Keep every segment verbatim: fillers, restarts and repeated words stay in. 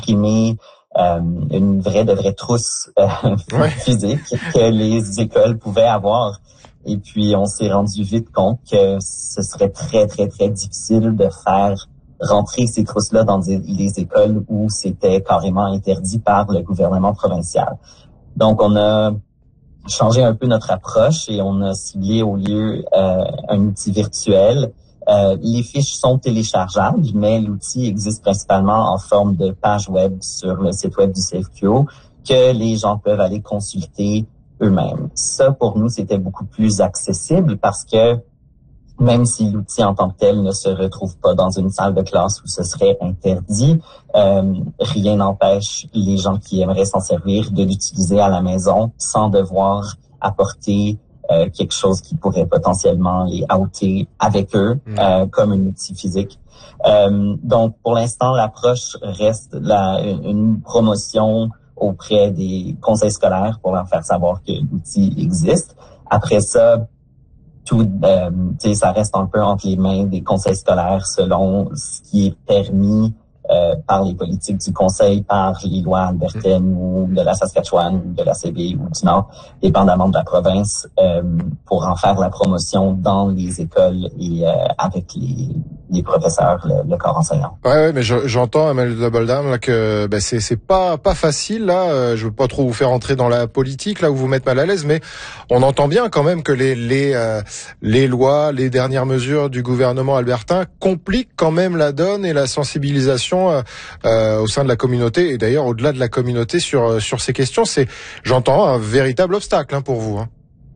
imprimer euh, une vraie de vraie trousse euh, ouais. physique que les écoles pouvaient avoir. Et puis, on s'est rendu vite compte que ce serait très, très, très difficile de faire rentrer ces trousses-là dans des, les écoles où c'était carrément interdit par le gouvernement provincial. Donc, on a changé un peu notre approche et on a ciblé au lieu euh, un outil virtuel. Euh, les fiches sont téléchargeables, mais l'outil existe principalement en forme de page web sur le site web du C F Q O que les gens peuvent aller consulter eux-mêmes. Ça, pour nous, c'était beaucoup plus accessible parce que même si l'outil en tant que tel ne se retrouve pas dans une salle de classe où ce serait interdit, euh, rien n'empêche les gens qui aimeraient s'en servir de l'utiliser à la maison sans devoir apporter euh, quelque chose qui pourrait potentiellement les outer avec eux, mmh. euh, comme un outil physique. Euh, donc, pour l'instant, l'approche reste la, une promotion auprès des conseils scolaires pour leur faire savoir que l'outil existe. Après ça, tout, euh, tu sais, ça reste un peu entre les mains des conseils scolaires selon ce qui est permis euh, par les politiques du conseil, par les lois albertaines ou de la Saskatchewan, ou de la C B ou du Nord, dépendamment de la province, euh, pour en faire la promotion dans les écoles et euh, avec les, les professeurs, le, le corps enseignant. Ouais, ouais, mais je, j'entends, Emmanuel Doubledam, là, que ben, c'est, c'est pas pas facile. Là, je veux pas trop vous faire entrer dans la politique, là où vous mettre mal à l'aise, mais on entend bien quand même que les les euh, les lois, les dernières mesures du gouvernement albertain compliquent quand même la donne et la sensibilisation euh, euh, au sein de la communauté et d'ailleurs au-delà de la communauté sur sur ces questions. C'est, j'entends, un véritable obstacle hein, pour vous. Hein.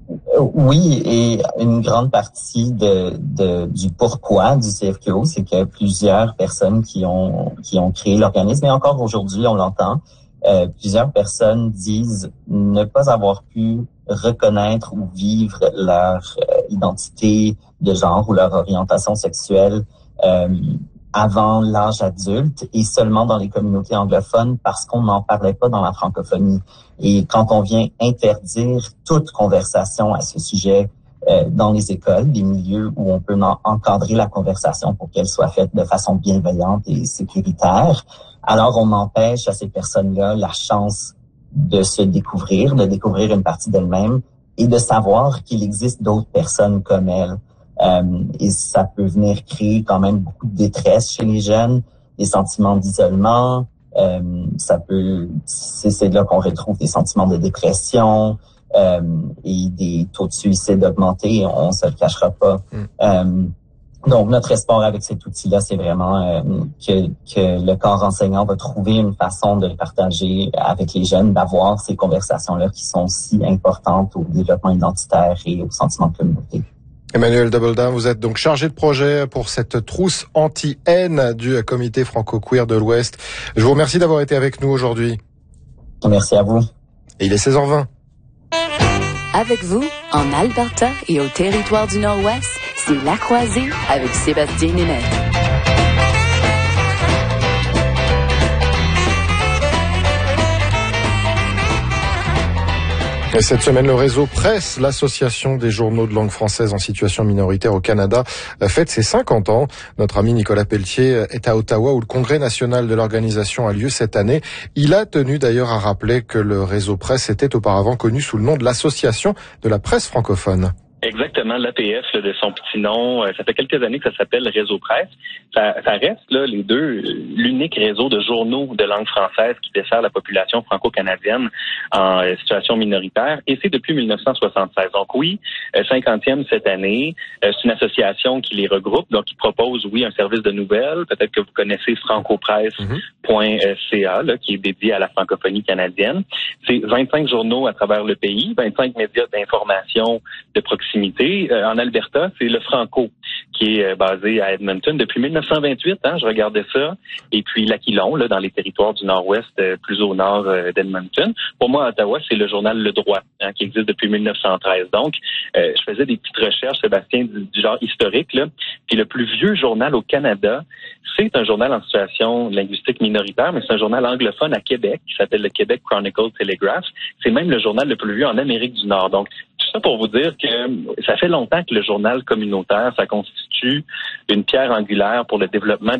Oui, et une grande partie de, de du pourquoi du C F Q O, c'est qu'il y a plusieurs personnes qui ont qui ont créé l'organisme, et encore aujourd'hui, on l'entend, euh, plusieurs personnes disent ne pas avoir pu reconnaître ou vivre leur euh, identité de genre ou leur orientation sexuelle euh, avant l'âge adulte et seulement dans les communautés anglophones parce qu'on n'en parlait pas dans la francophonie. Et quand on vient interdire toute conversation à ce sujet euh, dans les écoles, des milieux où on peut encadrer la conversation pour qu'elle soit faite de façon bienveillante et sécuritaire, alors on empêche à ces personnes-là la chance de se découvrir, de découvrir une partie d'elles-mêmes et de savoir qu'il existe d'autres personnes comme elles. Euh, et ça peut venir créer quand même beaucoup de détresse chez les jeunes, des sentiments d'isolement. Euh, ça peut, c'est, c'est là qu'on retrouve des sentiments de dépression euh, et des taux de suicide augmentés. On se le cachera pas. Mm. Euh, donc notre espoir avec cet outil-là, c'est vraiment euh, que, que le corps enseignant va trouver une façon de le partager avec les jeunes, d'avoir ces conversations-là qui sont si importantes au développement identitaire et au sentiment de communauté. Emmanuel Doubledam, vous êtes donc chargé de projet pour cette trousse anti-haine du comité franco-queer de l'Ouest. Je vous remercie d'avoir été avec nous aujourd'hui. Merci à vous. Et il est seize heures vingt. Avec vous, en Alberta et au territoire du Nord-Ouest, c'est La Croisée avec Sébastien Nénette. Et cette semaine, le réseau Presse, l'association des journaux de langue française en situation minoritaire au Canada, fête ses cinquante ans. Notre ami Nicolas Pelletier est à Ottawa où le congrès national de l'organisation a lieu cette année. Il a tenu d'ailleurs à rappeler que le réseau Presse était auparavant connu sous le nom de l'Association de la presse francophone. Exactement, l'A P F là, de son petit nom. Ça fait quelques années que ça s'appelle Réseau Presse. Ça, ça reste là les deux l'unique réseau de journaux de langue française qui dessert la population franco-canadienne en euh, situation minoritaire, et c'est depuis dix-neuf cent soixante-seize. Donc oui, euh, cinquantième cette année. Euh, c'est une association qui les regroupe, donc qui propose oui un service de nouvelles. Peut-être que vous connaissez francopresse point c a là, qui est dédié à la francophonie canadienne. C'est vingt-cinq journaux à travers le pays, vingt-cinq médias d'information de proximité. Euh, en Alberta, c'est le Franco qui est euh, basé à Edmonton depuis dix-neuf cent vingt-huit. Hein, je regardais ça. Et puis l'Aquilon, là, dans les territoires du Nord-Ouest, euh, plus au nord euh, d'Edmonton. Pour moi, à Ottawa, c'est le journal Le Droit, hein, qui existe depuis dix-neuf cent treize. Donc, euh, je faisais des petites recherches, Sébastien, du, du genre historique. Là. Puis le plus vieux journal au Canada, c'est un journal en situation linguistique minoritaire, mais c'est un journal anglophone à Québec qui s'appelle le Québec Chronicle Telegraph. C'est même le journal le plus vieux en Amérique du Nord. Donc, tout ça pour vous dire que ça fait longtemps que le journal communautaire, ça constitue une pierre angulaire pour le développement